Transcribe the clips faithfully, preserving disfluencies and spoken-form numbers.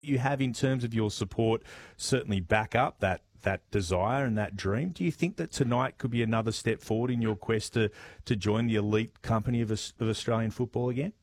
you have in terms of your support certainly back up that that desire and that dream. Do you think that tonight could be another step forward in your quest to, to join the elite company of, of Australian football again?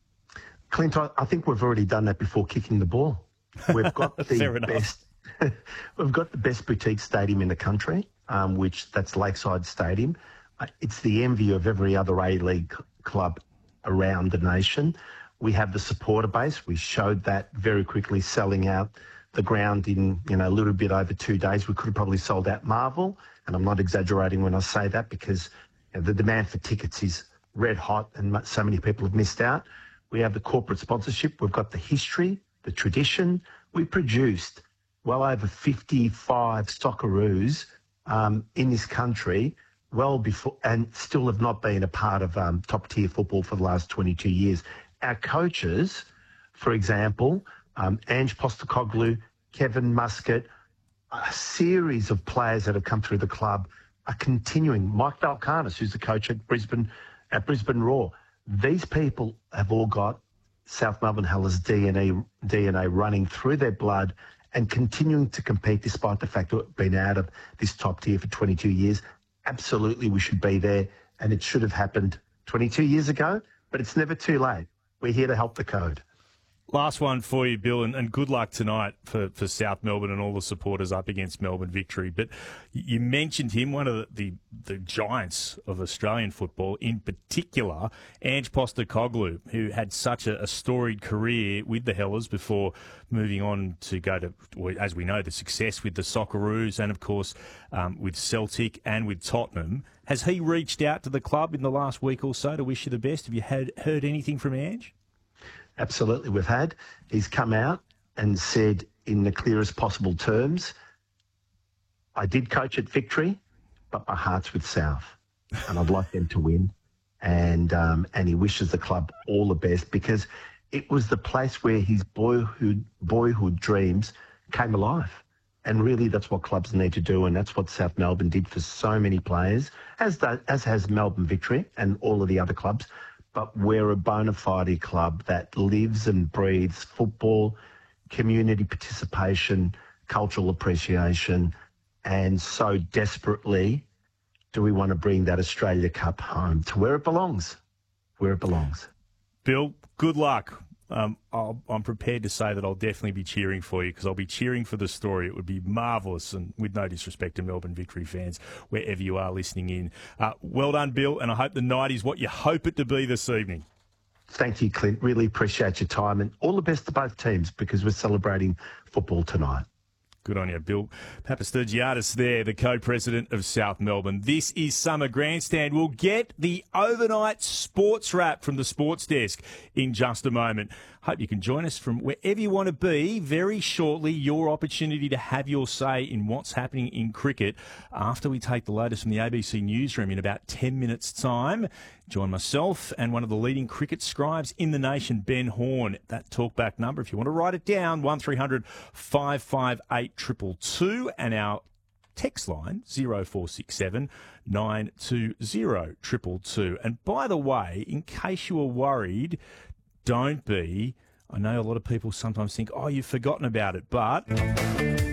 Clint, I, I think we've already done that before kicking the ball. We've got the best. We've got the best boutique stadium in the country, um, which that's Lakeside Stadium. Uh, it's the envy of every other A-League club around the nation. We have the supporter base. We showed that very quickly, selling out the ground in, you know, a little bit over two days. We could have probably sold out Marvel, and I'm not exaggerating when I say that, because you know, the demand for tickets is red hot and so many people have missed out. We have the corporate sponsorship. We've got the history, the tradition. We produced well over fifty-five Socceroos um, in this country well before, and still have not been a part of um, top-tier football for the last twenty-two years. Our coaches, for example, um, Ange Postecoglou, Kevin Muscat, a series of players that have come through the club are continuing. Mike Valkanis, who's the coach at Brisbane, at Brisbane Roar. These people have all got South Melbourne Hella's D N A, D N A running through their blood and continuing to compete despite the fact that we've been out of this top tier for twenty-two years. Absolutely, we should be there, and it should have happened twenty-two years ago, but it's never too late. We're here to help the code. Last one for you, Bill, and, and good luck tonight for, for South Melbourne and all the supporters up against Melbourne Victory. But you mentioned him, one of the, the, the giants of Australian football, in particular, Ange Postecoglou, who had such a, a storied career with the Hellas before moving on to go to, well, as we know, the success with the Socceroos and, of course, um, with Celtic and with Tottenham. Has he reached out to the club in the last week or so to wish you the best? Have you had, heard anything from Ange? Absolutely, we've had. He's come out and said in the clearest possible terms, I did coach at Victory, but my heart's with South, and I'd like them to win. And um, and he wishes the club all the best, because it was the place where his boyhood boyhood dreams came alive. And really, that's what clubs need to do, and that's what South Melbourne did for so many players, as the, as has Melbourne Victory and all of the other clubs. But we're a bona fide club that lives and breathes football, community participation, cultural appreciation, and so desperately do we want to bring that Australia Cup home to where it belongs, where it belongs. Bill, good luck. Um, I'll, I'm prepared to say that I'll definitely be cheering for you, because I'll be cheering for the story. It would be marvellous, and with no disrespect to Melbourne Victory fans, wherever you are listening in. Uh, well done, Bill, and I hope the night is what you hope it to be this evening. Thank you, Clint. Really appreciate your time, and all the best to both teams, because we're celebrating football tonight. Good on you, Bill Papastergiadis there, the co-president of South Melbourne. This is Summer Grandstand. We'll get the overnight sports wrap from the sports desk in just a moment. Hope you can join us from wherever you want to be. Very shortly, your opportunity to have your say in what's happening in cricket after we take the latest from the A B C newsroom in about ten minutes' time. Join myself and one of the leading cricket scribes in the nation, Ben Horn. That talkback number, if you want to write it down, one three hundred five five eight two two two, and our text line, zero four six seven nine two zero two two two. And by the way, in case you were worried, don't be. I know a lot of people sometimes think, oh, you've forgotten about it, but